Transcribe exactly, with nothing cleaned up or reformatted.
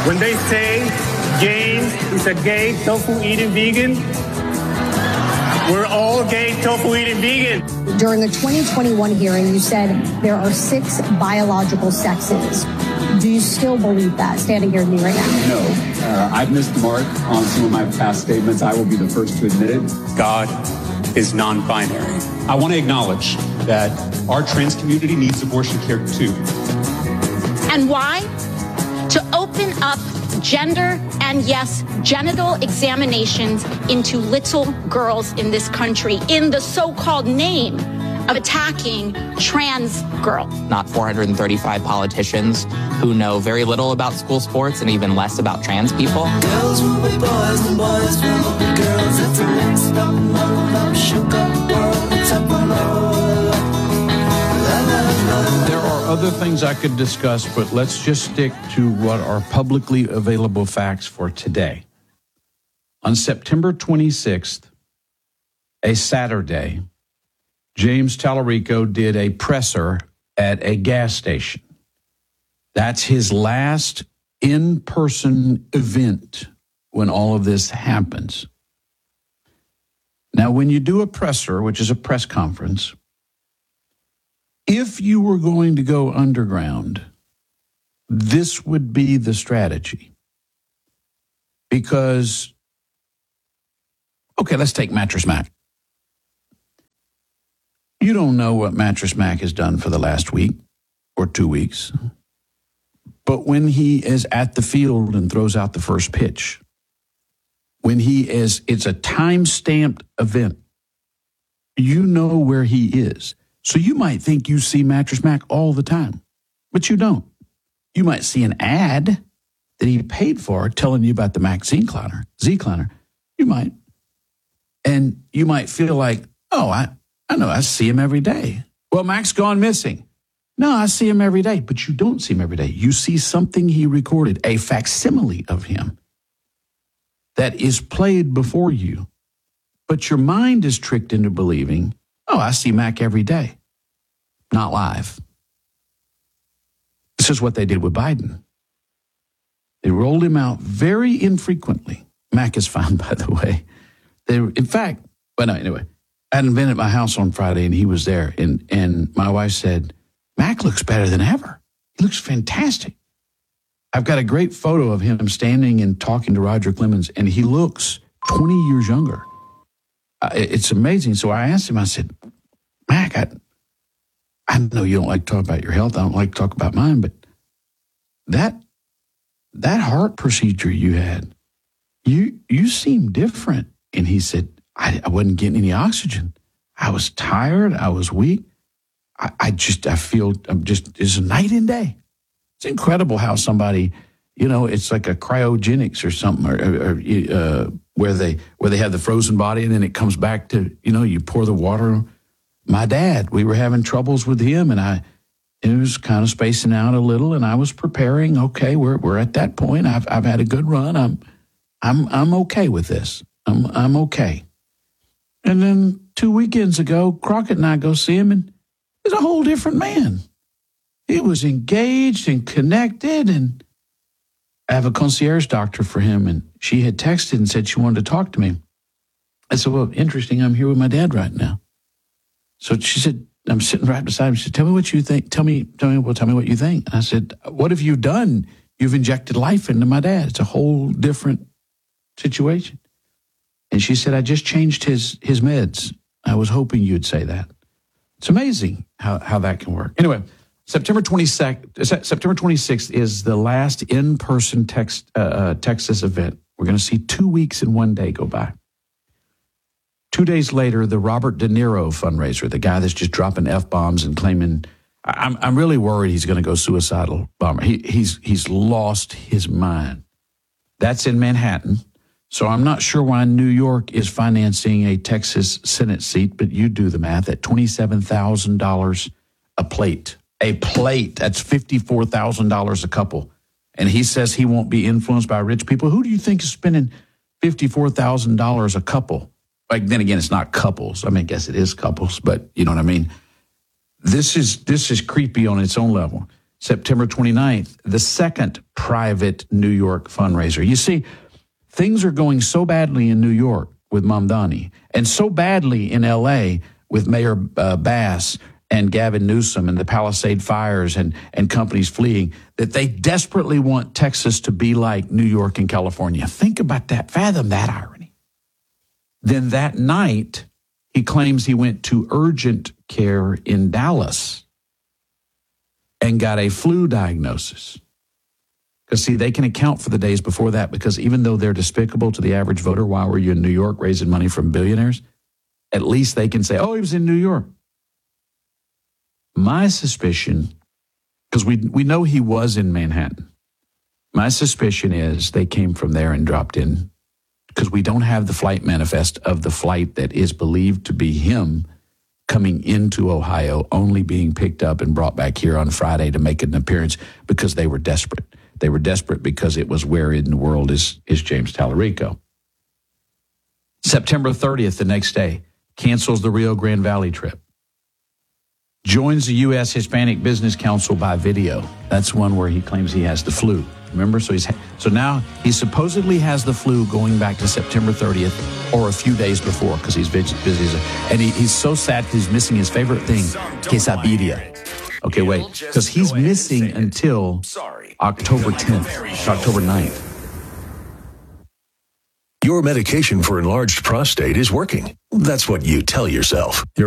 When they say James is a gay tofu-eating vegan, we're all gay tofu-eating vegan. During the twenty twenty-one hearing, you said there are six biological sexes. Do you still believe that, standing here with me right now? No. Uh, I've missed the mark on some of my past statements. I will be the first to admit it. God is non-binary. I want to acknowledge that our trans community needs abortion care too. And why? To open up gender and, yes, genital examinations into little girls in this country in the so-called name of attacking trans girls. Not four hundred thirty-five politicians who know very little about school sports and even less about trans people. Girls will be boys and boys will be girls. It's a mixed up, muddled up, shook up world. It's up and There are other things I could discuss, but let's just stick to what are publicly available facts for today. On September twenty-sixth, a Saturday, James Tallarico did a presser at a gas station. That's his last in-person event when all of this happens. Now, when you do a presser, which is a press conference, if you were going to go underground, this would be the strategy. Because, okay, let's take Mattress Mac. You don't know what Mattress Mac has done for the last week or two weeks. But when he is at the field and throws out the first pitch, when he is, it's a time-stamped event, you know where he is. So you might think you see Mattress Mac all the time, but you don't. You might see an ad that he paid for telling you about the Mac Z-Cliner, Z-Cliner. You might. And you might feel like, oh, I, I know, I see him every day. Well, Mac's gone missing. No, I see him every day, but you don't see him every day. You see something he recorded, a facsimile of him that is played before you. But your mind is tricked into believing, oh, I see Mac every day. Not live. This is what they did with Biden. They rolled him out very infrequently. Mac is fine, by the way. They, in fact, well, no, anyway, I hadn't been at my house on Friday, and he was there. And, and my wife said, Mac looks better than ever. He looks fantastic. I've got a great photo of him standing and talking to Roger Clemens, and he looks twenty years younger. Uh, it's amazing. So I asked him, I said, Mac, I, I know you don't like to talk about your health. I don't like to talk about mine, but that that heart procedure you had, you you seem different. And he said, I, I wasn't getting any oxygen. I was tired. I was weak. I, I just, I feel, I'm just, it's a night and day. It's incredible how somebody, you know, it's like a cryogenics or something, or, or uh, where they where they have the frozen body and then it comes back to, you know, you pour the water. My dad, we were having troubles with him, and I, it was kind of spacing out a little, and I was preparing. Okay, we're we're at that point. I've I've had a good run. I'm I'm I'm okay with this. I'm I'm okay. And then two weekends ago, Crockett and I go see him, and he's a whole different man. He was engaged and connected, and I have a concierge doctor for him, and she had texted and said she wanted to talk to me. I said, well, interesting, I'm here with my dad right now. So she said, I'm sitting right beside him. She said, tell me what you think. Tell me, tell me, well, tell me what you think. And I said, what have you done? You've injected life into my dad. It's a whole different situation. And she said, I just changed his his meds. I was hoping you'd say that. It's amazing how, how that can work. Anyway, September twenty-second, September twenty-sixth is the last in-person tex, uh, uh, Texas event. We're going to see two weeks and one day go by. Two days later, the Robert De Niro fundraiser, the guy that's just dropping F-bombs and claiming, I'm I'm really worried he's going to go suicidal bomber. He, he's he's lost his mind. That's in Manhattan. So I'm not sure why New York is financing a Texas Senate seat, but you do the math at twenty-seven thousand dollars a plate. A plate, that's fifty-four thousand dollars a couple. And he says he won't be influenced by rich people. Who do you think is spending fifty-four thousand dollars a couple? Like, then again, it's not couples. I mean, I guess it is couples, but you know what I mean? This is this is creepy on its own level. September twenty-ninth, the second private New York fundraiser. You see, things are going so badly in New York with Mamdani and so badly in L A with Mayor uh, Bass and Gavin Newsom and the Palisade fires and, and companies fleeing that they desperately want Texas to be like New York and California. Think about that. Fathom that irony. Then that night, he claims he went to urgent care in Dallas and got a flu diagnosis. Because, see, they can account for the days before that because even though they're despicable to the average voter, why were you in New York raising money from billionaires? At least they can say, oh, he was in New York. My suspicion, because we, we know he was in Manhattan, my suspicion is they came from there and dropped in because we don't have the flight manifest of the flight that is believed to be him coming into Ohio, only being picked up and brought back here on Friday to make an appearance because they were desperate. They were desperate because it was where in the world is, is James Tallarico. September thirtieth, the next day, cancels the Rio Grande Valley trip. Joins the U S Hispanic Business Council by video. That's one where he claims he has the flu. Remember? So he's so now he supposedly has the flu going back to September thirtieth or a few days before because he's busy. And he, he's so sad because he's missing his favorite thing, quesadilla. Okay, wait, because he's missing until October tenth, October ninth. Your medication for enlarged prostate is working. That's what you tell yourself. Your